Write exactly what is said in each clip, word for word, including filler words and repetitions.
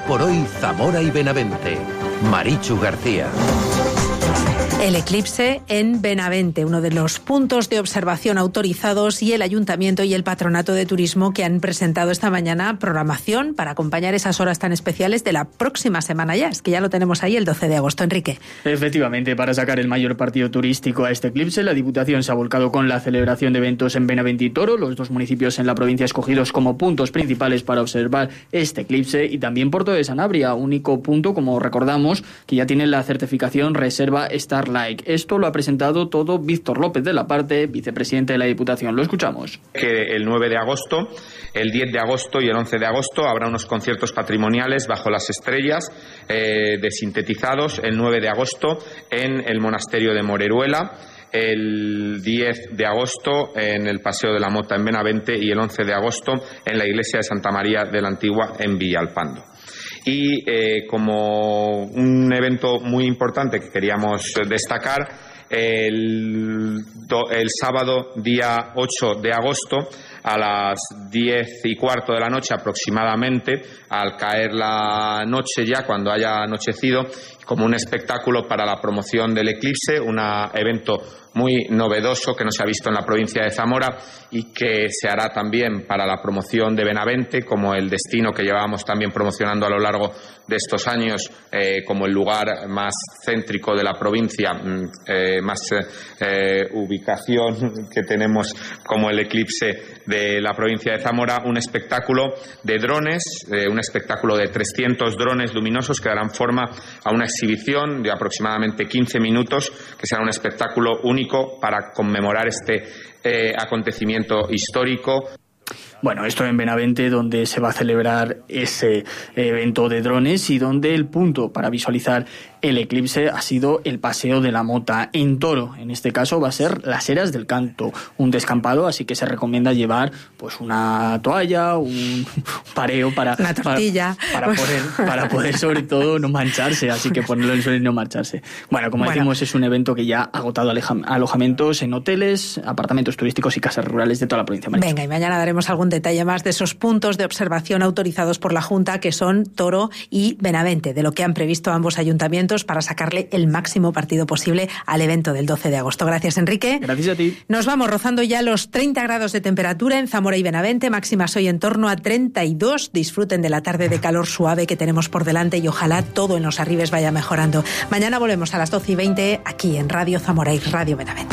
por hoy Zamora y Benavente. Marichu García. El eclipse en Benavente, uno de los puntos de observación autorizados, y el Ayuntamiento y el Patronato de Turismo que han presentado esta mañana programación para acompañar esas horas tan especiales de la próxima semana ya. Es que ya lo tenemos ahí el doce de agosto, Enrique. Efectivamente, para sacar el mayor partido turístico a este eclipse, la Diputación se ha volcado con la celebración de eventos en Benavente y Toro, los dos municipios en la provincia escogidos como puntos principales para observar este eclipse, y también Porto de Sanabria, único punto, como recordamos, que ya tiene la certificación Reserva Star Like. Esto lo ha presentado todo Víctor López de la Parte, vicepresidente de la Diputación. Lo escuchamos. Que el nueve de agosto, el diez de agosto y el once de agosto habrá unos conciertos patrimoniales bajo las estrellas eh, de sintetizados. El nueve de agosto en el monasterio de Moreruela, el diez de agosto en el Paseo de la Mota en Benavente y el once de agosto en la iglesia de Santa María de la Antigua en Villalpando. Y eh, como un evento muy importante que queríamos destacar, el, do, el sábado día ocho de agosto a las diez y cuarto de la noche aproximadamente, al caer la noche ya, cuando haya anochecido, como un espectáculo para la promoción del eclipse, un evento muy novedoso que no se ha visto en la provincia de Zamora y que se hará también para la promoción de Benavente, como el destino que llevábamos también promocionando a lo largo de estos años, eh, como el lugar más céntrico de la provincia, eh, más eh, ubicación que tenemos como el eclipse de la provincia de Zamora, un espectáculo de drones, eh, un espectáculo de trescientos drones luminosos que darán forma a una exhibición de aproximadamente quince minutos, que será un espectáculo único para conmemorar este eh, acontecimiento histórico. Bueno, esto en Benavente, donde se va a celebrar ese evento de drones y donde el punto para visualizar el eclipse ha sido el Paseo de la Mota. En Toro, en este caso, va a ser las Eras del Canto, un descampado, así que se recomienda llevar pues una toalla, un pareo para, una tortilla. para, para, poder, para poder sobre todo no mancharse, así que ponerlo en suelo y no mancharse. Bueno, como bueno. decimos, es un evento que ya ha agotado alojamientos en hoteles, apartamentos turísticos y casas rurales de toda la provincia de Madrid. Venga, y mañana daremos algún detalle más de esos puntos de observación autorizados por la Junta, que son Toro y Benavente, de lo que han previsto ambos ayuntamientos para sacarle el máximo partido posible al evento del doce de agosto. Gracias, Enrique. Gracias a ti. Nos vamos rozando ya los treinta grados de temperatura en Zamora y Benavente, máximas hoy en torno a treinta y dos. Disfruten de la tarde de calor suave que tenemos por delante y ojalá todo en los arribes vaya mejorando. Mañana volvemos a las doce y veinte aquí en Radio Zamora y Radio Benavente.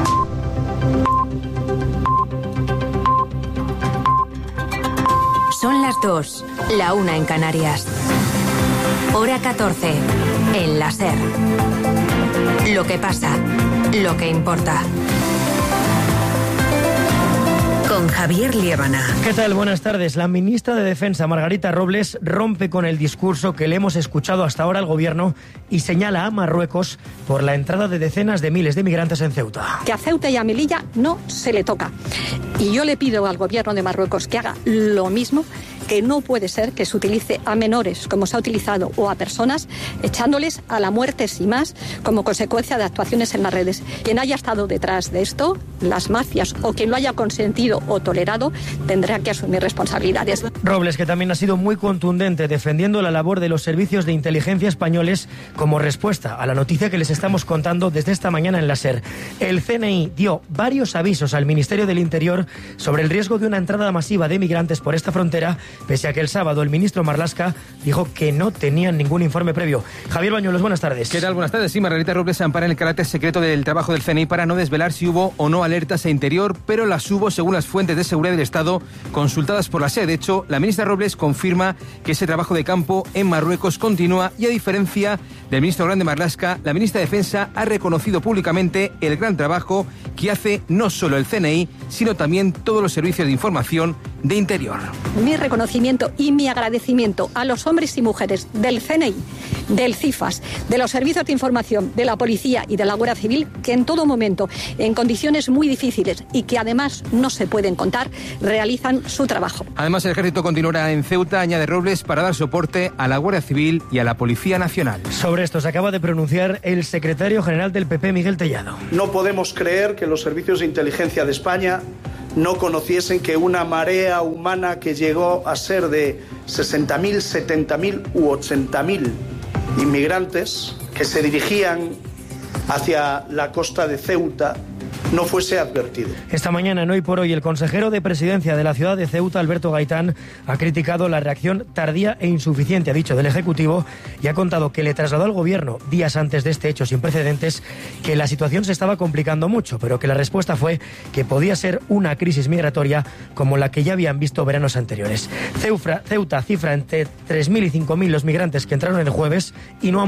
Son las dos, la una en Canarias. Hora catorce, en la SER. Lo que pasa, lo que importa. Con Javier Liébana. ¿Qué tal? Buenas tardes. La ministra de Defensa, Margarita Robles, rompe con el discurso que le hemos escuchado hasta ahora al Gobierno y señala a Marruecos por la entrada de decenas de miles de migrantes en Ceuta. Que a Ceuta y a Melilla no se le toca. Y yo le pido al Gobierno de Marruecos que haga lo mismo, que no puede ser que se utilice a menores, como se ha utilizado, o a personas, echándoles a la muerte sin más, como consecuencia de actuaciones en las redes. Quien haya estado detrás de esto, las mafias, o quien lo haya consentido o tolerado, tendrá que asumir responsabilidades. Robles, que también ha sido muy contundente defendiendo la labor de los servicios de inteligencia españoles como respuesta a la noticia que les estamos contando desde esta mañana en la SER. El C N I dio varios avisos al Ministerio del Interior sobre el riesgo de una entrada masiva de migrantes por esta frontera, pese a que el sábado el ministro Marlaska dijo que no tenían ningún informe previo. Javier Bañuelos, buenas tardes. ¿Qué tal? Buenas tardes. Sí, Margarita Robles se ampara en el carácter secreto del trabajo del C N I para no desvelar si hubo o no alertas a Interior, pero las hubo según las fuentes de seguridad del Estado consultadas por la SER. De hecho, la ministra Robles confirma que ese trabajo de campo en Marruecos continúa y, a diferencia del ministro Grande Marlaska, la ministra de Defensa ha reconocido públicamente el gran trabajo que hace no solo el C N I, sino también todos los servicios de información de Interior. Mi reconocimiento y mi agradecimiento a los hombres y mujeres del C N I, del CIFAS, de los servicios de información, de la policía y de la Guardia Civil, que en todo momento, en condiciones muy difíciles y que además no se pueden contar, realizan su trabajo. Además, el ejército continuará en Ceuta, añade Robles, para dar soporte a la Guardia Civil y a la Policía Nacional. Sobre esto se acaba de pronunciar el secretario general del P P, Miguel Tellado. No podemos creer que los servicios de inteligencia de España no conociesen que una marea humana que llegó a ser de sesenta mil, setenta mil u ochenta mil inmigrantes que se dirigían hacia la costa de Ceuta no fuese advertido. Esta mañana en Hoy por Hoy, el consejero de Presidencia de la ciudad de Ceuta, Alberto Gaitán, ha criticado la reacción tardía e insuficiente, ha dicho, del Ejecutivo, y ha contado que le trasladó al Gobierno, días antes de este hecho sin precedentes, que la situación se estaba complicando mucho, pero que la respuesta fue que podía ser una crisis migratoria como la que ya habían visto veranos anteriores. Ceuta cifra entre tres mil y cinco mil los migrantes que entraron el jueves y no han